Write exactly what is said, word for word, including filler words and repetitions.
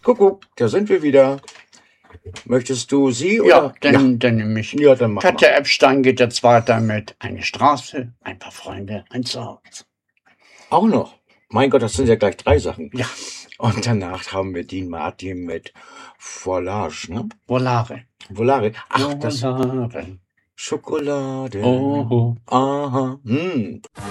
Kuckuck, da sind wir wieder. Möchtest du sie Ja, oder? dann, dann nehme ich. Ja, dann mach mal. Katja Epstein geht jetzt weiter mit Eine Straße, ein paar Freunde, ein Zuhause. Auch noch. Mein Gott, das sind ja gleich drei Sachen. Ja, Und danach haben wir Dean Martin mit Volage, ne? Volare. Volare. Ach, das Volare. Schokolade. Oh, oh. Aha. Hm.